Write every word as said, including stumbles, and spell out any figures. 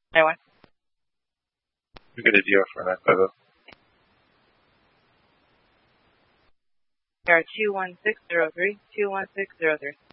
Taiwan. We get a deal for nine five zero. Air two one six zero three, two one six zero three.